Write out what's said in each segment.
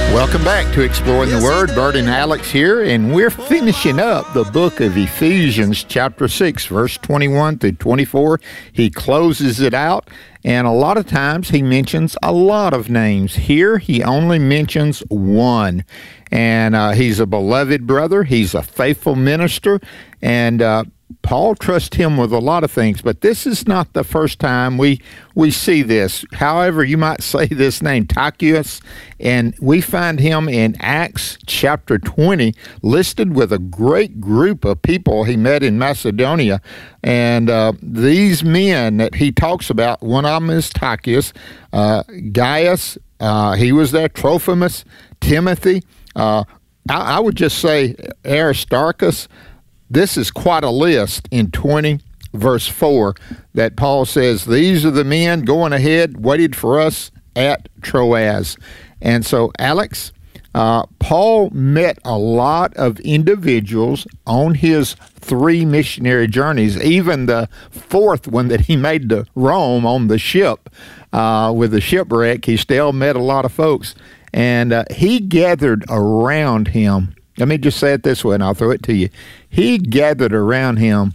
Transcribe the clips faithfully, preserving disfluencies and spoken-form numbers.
Welcome back to Exploring the Word. Bert and Alex here, and we're finishing up the book of Ephesians, chapter six, verse twenty-one through twenty-four. He closes it out, and a lot of times he mentions a lot of names. Here, he only mentions one, and uh, he's a beloved brother. He's a faithful minister, and uh, Paul trusts him with a lot of things, but this is not the first time we we see this. However, you might say this name, Tychicus, and we find him in Acts chapter twenty, listed with a great group of people he met in Macedonia. And uh, these men that he talks about, one of them is Tychicus, uh, Gaius, uh, he was there, Trophimus, Timothy, uh, I, I would just say Aristarchus. This is quite a list in twenty, verse four, that Paul says, these are the men going ahead, waited for us at Troas. And so, Alex, uh, Paul met a lot of individuals on his three missionary journeys, even the fourth one that he made to Rome on the ship, uh, with the shipwreck. He still met a lot of folks. And uh, he gathered around him. Let me just say it this way, and I'll throw it to you. He gathered around him,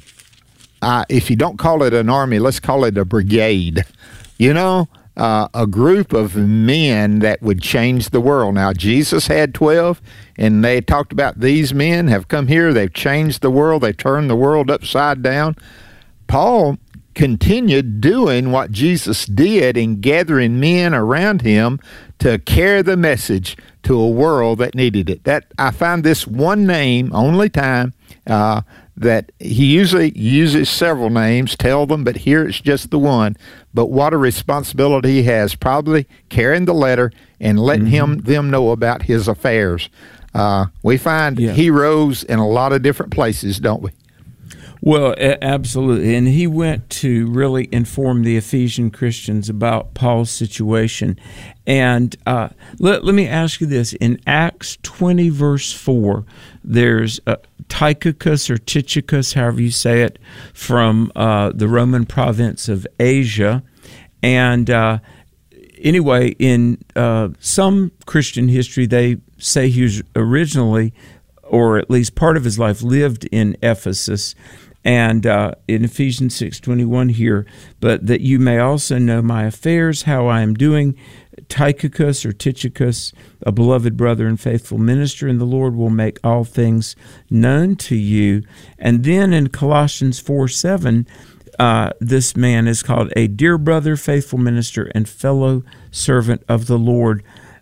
uh, if you don't call it an army, let's call it a brigade. You know, uh, a group of men that would change the world. Now, Jesus had twelve, and they talked about these men have come here, they've changed the world, they've turned the world upside down. Paul continued doing what Jesus did in gathering men around him to carry the message to a world that needed it. That I find this one name, only time, uh, that he usually uses several names, tell them, but here it's just the one. But what a responsibility he has, probably carrying the letter and letting mm-hmm. him them know about his affairs. Uh, we find yeah. heroes in a lot of different places, don't we? Well, absolutely. And he went to really inform the Ephesian Christians about Paul's situation. And uh, let, let me ask you this. In Acts twenty, verse four, there's uh, Tychicus or Tychicus, however you say it, from uh, the Roman province of Asia. And uh, anyway, in uh, some Christian history, they say he was originally, or at least part of his life, lived in Ephesus. And uh, in Ephesians six twenty-one here, but that you may also know my affairs, how I am doing. Tychicus or Tychicus, a beloved brother and faithful minister in the Lord, will make all things known to you. And then in Colossians four seven, uh, this man is called a dear brother, faithful minister, and fellow servant of the Lord.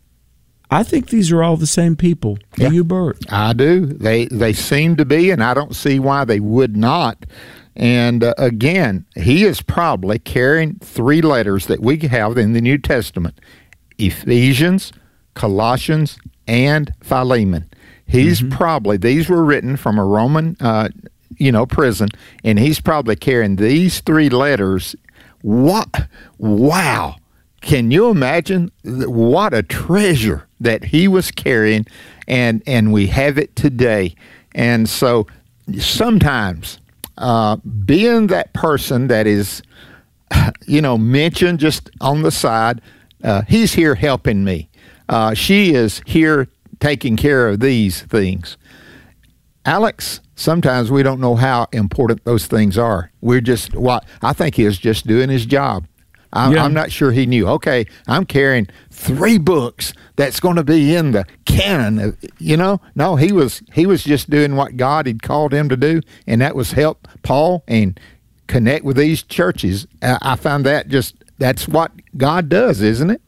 I think these are all the same people. Do yeah, you, Bert? I do. They they seem to be, and I don't see why they would not. And uh, again, he is probably carrying three letters that we have in the New Testament: Ephesians, Colossians, and Philemon. He's mm-hmm. probably, these were written from a Roman, uh, you know, prison, and he's probably carrying these three letters. What? Wow. Can you imagine what a treasure that he was carrying, and, and we have it today. And so sometimes uh, being that person that is, you know, mentioned just on the side, uh, he's here helping me. Uh, she is here taking care of these things. Alex, sometimes we don't know how important those things are. We're just, what I think he is just doing his job. I'm, yeah. I'm not sure he knew, okay, I'm carrying three books that's going to be in the canon, you know? No, he was he was just doing what God had called him to do, and that was help Paul and connect with these churches. I found that just, that's what God does, isn't it?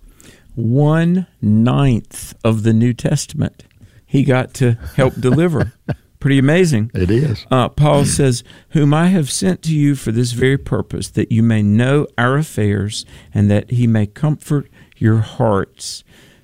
One ninth of the New Testament he got to help deliver. Pretty amazing. It is. Uh, Paul says, whom I have sent to you for this very purpose, that you may know our affairs and that he may comfort your hearts.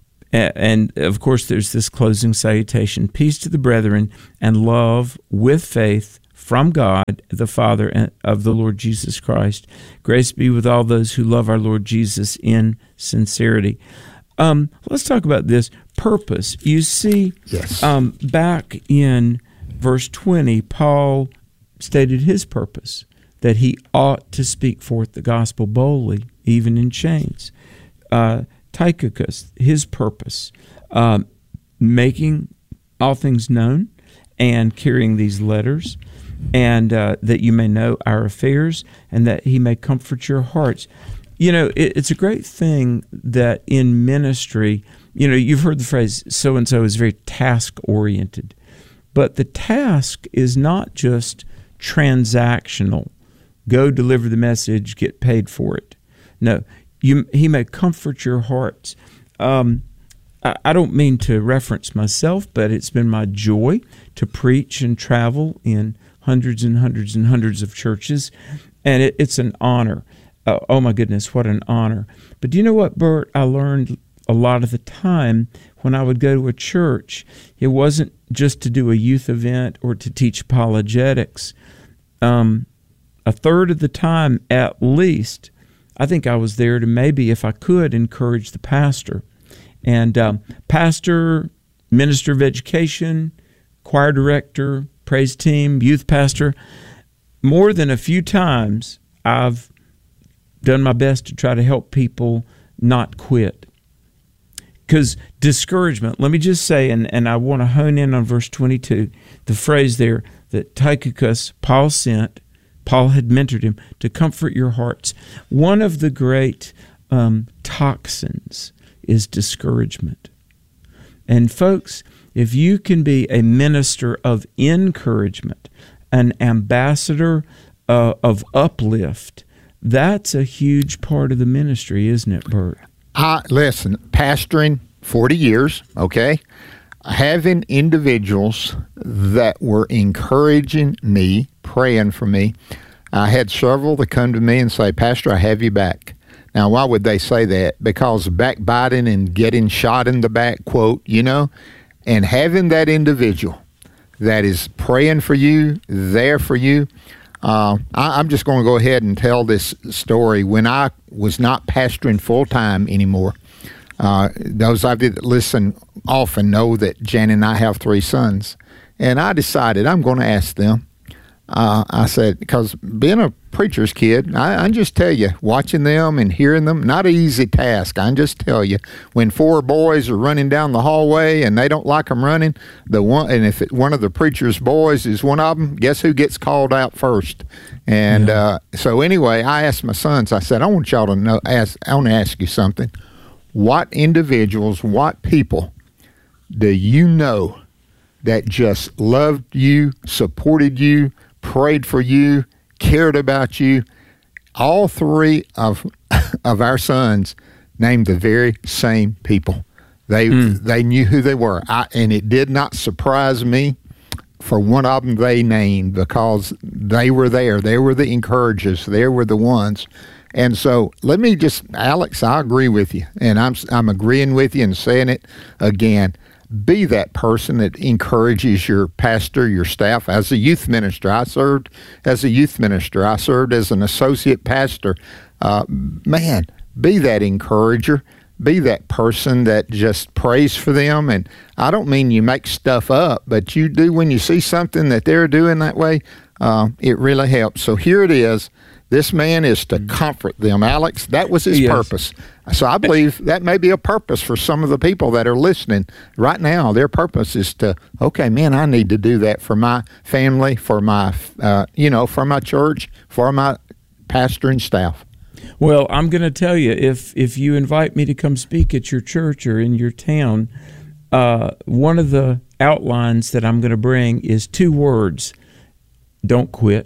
And, of course, there's this closing salutation. Peace to the brethren and love with faith from God, the Father of the Lord Jesus Christ. Grace be with all those who love our Lord Jesus in sincerity. Um, let's talk about this purpose. You see, yes. um, back in verse twenty, Paul stated his purpose, that he ought to speak forth the gospel boldly, even in chains. Uh, Tychicus, his purpose, um, making all things known and carrying these letters, and uh, that you may know our affairs, and that he may comfort your hearts. You know, it, it's a great thing that in ministry, you know, you've heard the phrase, so-and-so is very task-oriented. But the task is not just transactional. Go deliver the message, get paid for it. No, you, he may comfort your hearts. Um, I, I don't mean to reference myself, but it's been my joy to preach and travel in hundreds and hundreds and hundreds of churches, and it, it's an honor. Uh, oh, my goodness, what an honor. But do you know what, Bert? I learned a lot of the time when I would go to a church, it wasn't just to do a youth event or to teach apologetics. Um, a third of the time, at least, I think I was there to maybe, if I could, encourage the pastor. And um, pastor, minister of education, choir director, praise team, youth pastor, more than a few times I've done my best to try to help people not quit. Because discouragement, let me just say, and, and I want to hone in on verse twenty-two, the phrase there that Tychicus, Paul sent, Paul had mentored him, to comfort your hearts. One of the great um, toxins is discouragement. And folks, if you can be a minister of encouragement, an ambassador uh, of uplift, that's a huge part of the ministry, isn't it, Bert? I, listen, pastoring forty years, okay, having individuals that were encouraging me, praying for me. I had several that come to me and say, Pastor, I have you back. Now, why would they say that? Because backbiting and getting shot in the back, quote, you know, and having that individual that is praying for you, there for you. Uh, I, I'm just going to go ahead and tell this story. When I was not pastoring full-time anymore, uh, those of you that listen often know that Jan and I have three sons. And I decided I'm going to ask them. Uh, I said, because being a preacher's kid, I, I just tell you, watching them and hearing them, not an easy task. I just tell you, when four boys are running down the hallway and they don't like them running, the one, and if it, one of the preacher's boys is one of them, guess who gets called out first? And yeah. uh, so anyway, I asked my sons, I said, I want y'all to know, ask, I want to ask you something. What individuals, what people do you know that just loved you, supported you, prayed for you, cared about you? All three of of our sons named the very same people. They mm. they knew who they were, I, and it did not surprise me for one of them they named, because they were there. They were the encouragers. They were the ones. And so let me just, Alex, I agree with you, and I'm I'm agreeing with you and saying it again. Be that person that encourages your pastor, your staff. As a youth minister, I served as a youth minister. I served as an associate pastor. Uh, man, be that encourager. Be that person that just prays for them. And I don't mean you make stuff up, but you do when you see something that they're doing that way, uh, it really helps. So here it is. This man is to comfort them, Alex. That was his yes. purpose. So I believe that may be a purpose for some of the people that are listening right now. Their purpose is to, okay, man, I need to do that for my family, for my, uh, you know, for my church, for my pastor and staff. Well, I'm going to tell you, if if you invite me to come speak at your church or in your town, uh, one of the outlines that I'm going to bring is two words: don't quit.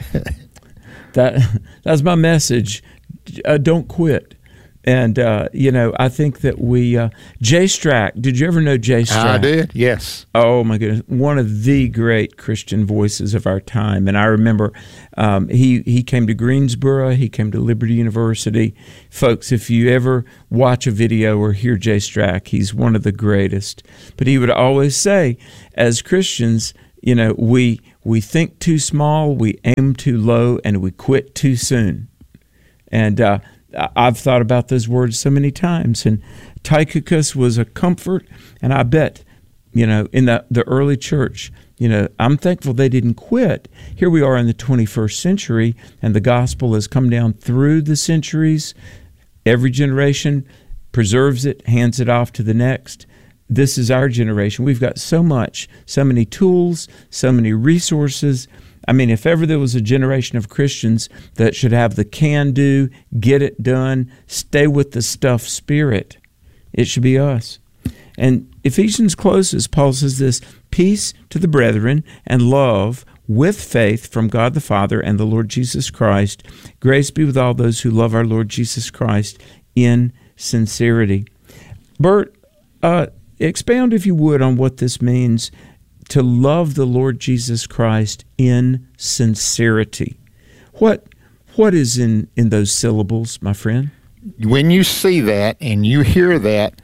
That that's my message. Uh, don't quit. And, uh, you know, I think that we, uh, Jay Strack, did you ever know Jay Strack? I did, yes. Oh, my goodness. One of the great Christian voices of our time. And I remember um, he, he came to Greensboro. He came to Liberty University. Folks, if you ever watch a video or hear Jay Strack, he's one of the greatest. But he would always say, as Christians, you know, we we think too small, we aim too low, and we quit too soon. And uh, I've thought about those words so many times. And Tychicus was a comfort, and I bet, you know, in the, the early church, you know, I'm thankful they didn't quit. Here we are in the twenty-first century, and the gospel has come down through the centuries. Every generation preserves it, hands it off to the next. this is our generation. We've got so much, so many tools, so many resources. I mean, if ever there was a generation of Christians that should have the can-do, get it done, stay with the stuff spirit, it should be us. And Ephesians closes, Paul says this, peace to the brethren and love with faith from God the Father and the Lord Jesus Christ. Grace be with all those who love our Lord Jesus Christ in sincerity. Bert, uh, expound, if you would, on what this means to love the Lord Jesus Christ in sincerity. What what is in, in those syllables, my friend? When you see that and you hear that,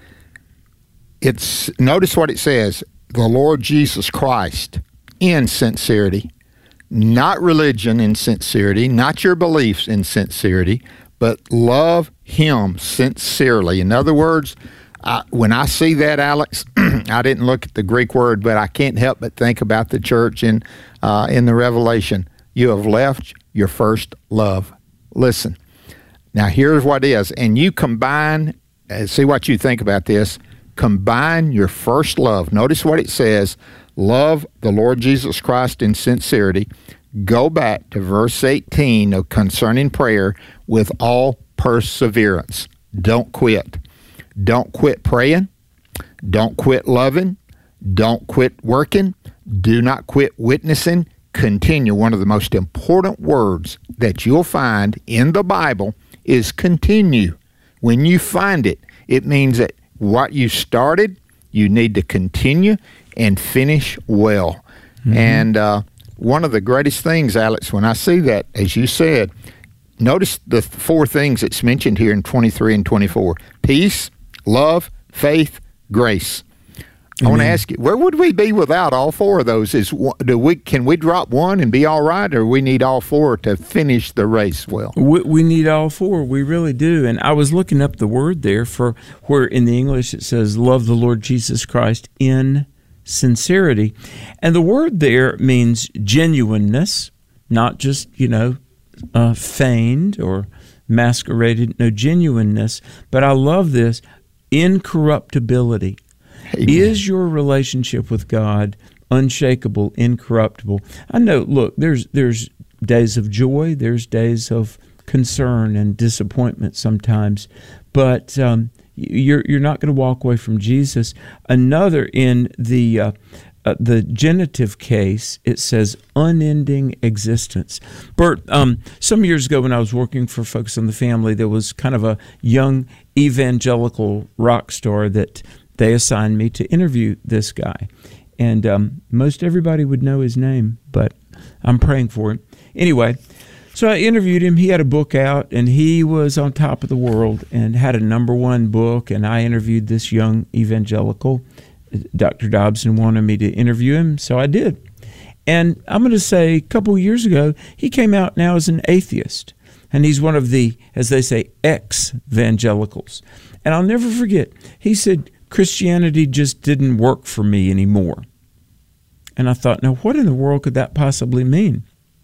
it's notice what it says, the Lord Jesus Christ in sincerity, not religion in sincerity, not your beliefs in sincerity, but love Him sincerely. In other words, I, when I see that, Alex, I didn't look at the Greek word, but I can't help but think about the church in uh, in the Revelation. You have left your first love. Listen, now here's what it is, and you combine, uh, see what you think about this, combine your first love. Notice what it says, love the Lord Jesus Christ in sincerity. Go back to verse eighteen of concerning prayer with all perseverance. Don't quit. Don't quit praying. Don't quit loving. Don't quit working. Do not quit witnessing. Continue. One of the most important words that you'll find in the Bible is continue. When you find it, it means that what you started, you need to continue and finish well. Mm-hmm. And uh, one of the greatest things, Alex, when I see that, as you said, notice the four things that's mentioned here in twenty-three and twenty-four. Peace, love, faith, grace. I want to ask you, where would we be without all four of those? Is do we can we drop one and be all right, or we need all four to finish the race well? We, we need all four. We really do. And I was looking up the word there for where in the English it says, love the Lord Jesus Christ in sincerity. And the word there means genuineness, not just, you know, uh, feigned or masqueraded, no, genuineness. But I love this, incorruptibility. Amen. Is your relationship with God unshakable, incorruptible? I know, look, there's there's days of joy, there's days of concern and disappointment sometimes, but um, you're you're not going to walk away from Jesus. Another, in the uh, uh, the genitive case, it says unending existence. Bert, um, some years ago when I was working for Focus on the Family, there was kind of a young evangelical rock star that they assigned me to interview this guy. And um, most everybody would know his name, but I'm praying for him. Anyway, so I interviewed him. He had a book out, and he was on top of the world and had a number one book, and I interviewed this young evangelical. Doctor Dobson wanted me to interview him, so I did. And I'm going to say a couple years ago, he came out now as an atheist, and he's one of the, as they say, ex-evangelicals. And I'll never forget, he said, Christianity just didn't work for me anymore. And I thought, now what in the world could that possibly mean?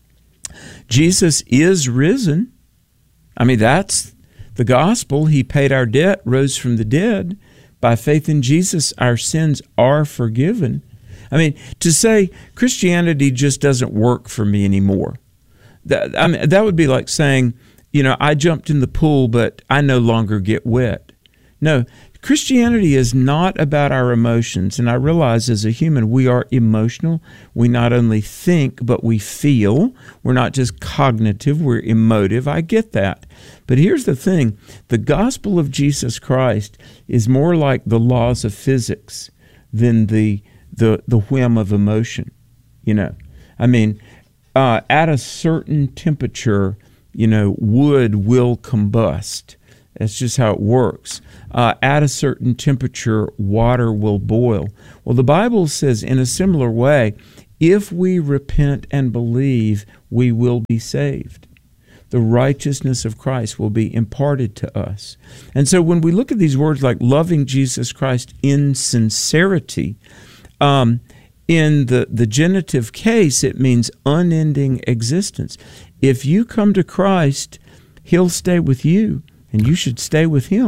Jesus is risen. I mean, that's the gospel. He paid our debt, rose from the dead. By faith in Jesus, our sins are forgiven. I mean, to say Christianity just doesn't work for me anymore, that, I mean, that would be like saying, you know, I jumped in the pool, but I no longer get wet. No, Christianity is not about our emotions, and I realize as a human we are emotional. We not only think, but we feel. We're not just cognitive, we're emotive. I get that. But here's the thing. The gospel of Jesus Christ is more like the laws of physics than the the, the whim of emotion. You know, I mean, uh, at a certain temperature, you know, wood will combust. That's just how it works. Uh, at a certain temperature, water will boil. Well, the Bible says in a similar way, if we repent and believe, we will be saved. The righteousness of Christ will be imparted to us. And so when we look at these words like loving Jesus Christ in sincerity, um, in the, the genitive case, it means unending existence. If you come to Christ, He'll stay with you. And you should stay with Him.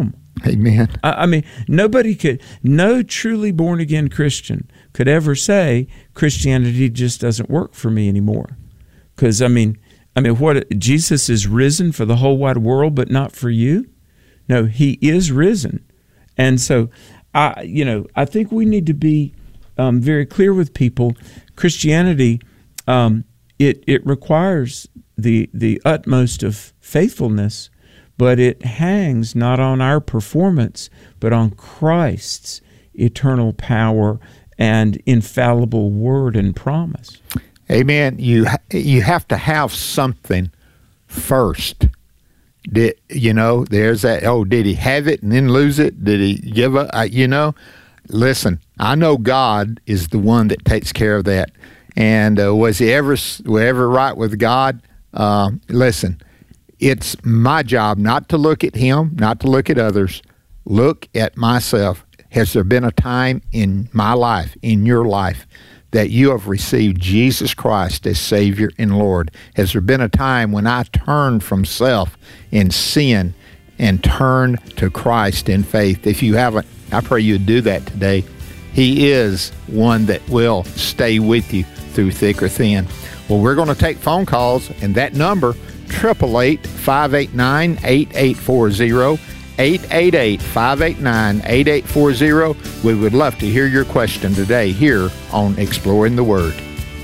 Amen. I, I mean, nobody could, no truly born-again Christian could ever say Christianity just doesn't work for me anymore. Because, I mean, I mean, what, Jesus is risen for the whole wide world, but not for you? No, he is risen. And so, I, you know, I think we need to be um, very clear with people. Christianity, um, it it requires the the utmost of faithfulness, but it hangs not on our performance, but on Christ's eternal power and infallible word and promise. Amen. You you have to have something first. Did you know? There's that. Oh, did he have it and then lose it? Did he give up? Uh, you know, listen. I know God is the one that takes care of that. And uh, was he ever was ever right with God? Uh, listen, it's my job not to look at him, not to look at others. Look at myself. Has there been a time in my life, in your life, that you have received Jesus Christ as Savior and Lord? Has there been a time when I turned from self and sin and turned to Christ in faith? If you haven't, I pray you do that today. He is one that will stay with you through thick or thin. Well, we're going to take phone calls, and that number, eight eight eight, five eight nine, eight eight four zero, eight eight eight, five eight nine, eight eight four zero. We would love to hear your question today here on Exploring the Word.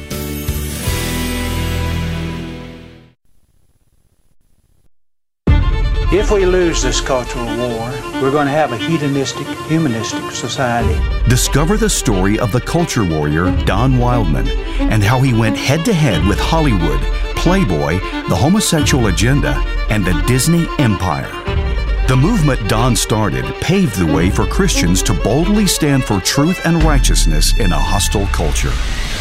If we lose this cultural war, we're going to have a hedonistic, humanistic society. Discover the story of the culture warrior Don Wildman and how he went head-to-head with Hollywood, Playboy, the homosexual agenda, and the Disney empire. The movement Don started paved the way for Christians to boldly stand for truth and righteousness in a hostile culture.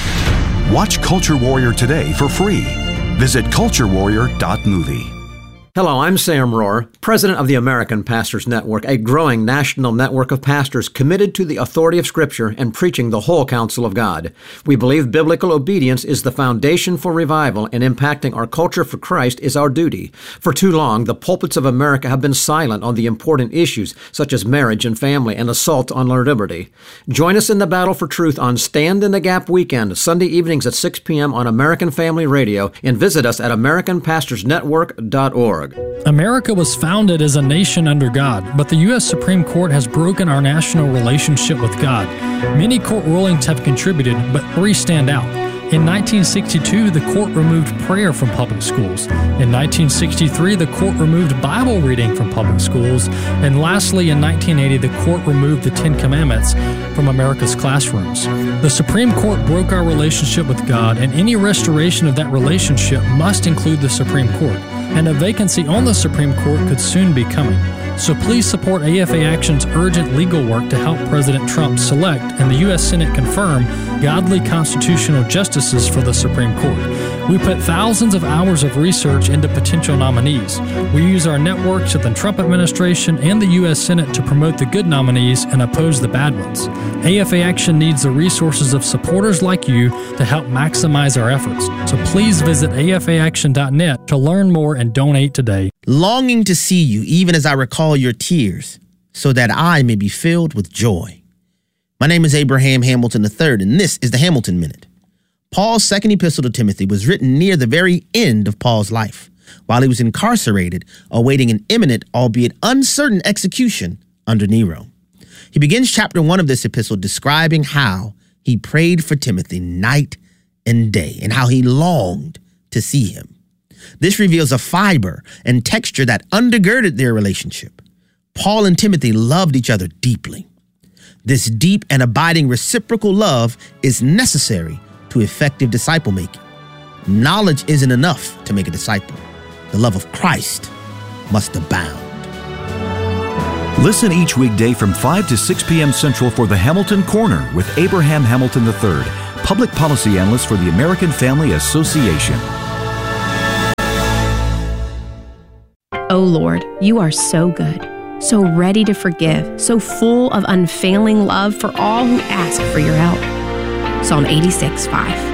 Watch Culture Warrior today for free. Visit culture warrior dot movie. Hello, I'm Sam Rohr, president of the American Pastors Network, a growing national network of pastors committed to the authority of Scripture and preaching the whole counsel of God. We believe biblical obedience is the foundation for revival, and impacting our culture for Christ is our duty. For too long, the pulpits of America have been silent on the important issues such as marriage and family and assault on our liberty. Join us in the battle for truth on Stand in the Gap weekend, Sunday evenings at six p.m. on American Family Radio, and visit us at american pastors network dot org. America was founded as a nation under God, but the U S Supreme Court has broken our national relationship with God. Many court rulings have contributed, but three stand out. In nineteen sixty-two, the court removed prayer from public schools. In nineteen sixty-three, the court removed Bible reading from public schools. And lastly, in nineteen eighty, the court removed the Ten Commandments from America's classrooms. The Supreme Court broke our relationship with God, and any restoration of that relationship must include the Supreme Court. And a vacancy on the Supreme Court could soon be coming. So please support A F A Action's urgent legal work to help President Trump select and the U S Senate confirm godly constitutional justices for the Supreme Court. We put thousands of hours of research into potential nominees. We use our networks at the Trump administration and the U S Senate to promote the good nominees and oppose the bad ones. A F A Action needs the resources of supporters like you to help maximize our efforts. So please visit A F A action dot net to learn more and donate today. Longing to see you even as I recall your tears, so that I may be filled with joy. My name is Abraham Hamilton the third, and this is the Hamilton Minute. Paul's second epistle to Timothy was written near the very end of Paul's life, while he was incarcerated, awaiting an imminent, albeit uncertain, execution under Nero. He begins chapter one of this epistle describing how he prayed for Timothy night and day, and how he longed to see him. This reveals a fiber and texture that undergirded their relationship. Paul and Timothy loved each other deeply. This deep and abiding reciprocal love is necessary to effective disciple making. Knowledge isn't enough to make a disciple. The love of Christ must abound. Listen each weekday from five to six p.m. Central for the Hamilton Corner with Abraham Hamilton the third, public policy analyst for the American Family Association. Oh Lord, you are so good, so ready to forgive, so full of unfailing love for all who ask for your help. Psalm eighty-six, five.